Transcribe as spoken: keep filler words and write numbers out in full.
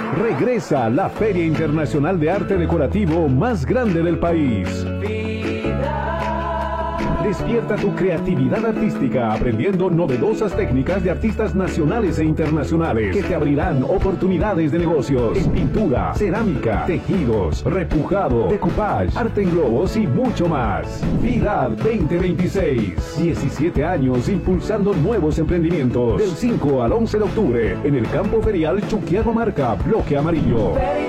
Regresa la Feria Internacional de Arte Decorativo más grande del país. Despierta tu creatividad artística aprendiendo novedosas técnicas de artistas nacionales e internacionales que te abrirán oportunidades de negocios en pintura, cerámica, tejidos, repujado, decoupage, arte en globos y mucho más. FIDAD veinte veintiséis. diecisiete años impulsando nuevos emprendimientos. Del cinco al once de octubre en el campo ferial Chuquiago Marca, Bloque Amarillo.